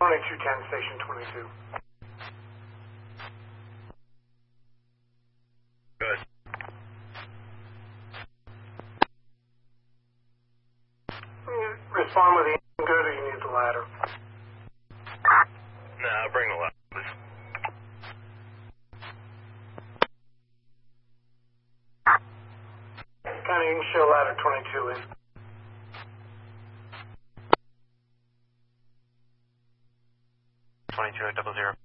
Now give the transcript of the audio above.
2210, Station 22. Good. Respond with the engine good, or you need the ladder? Nah, bring the ladder, please. Connie, you can show ladder 22 in. Double zero.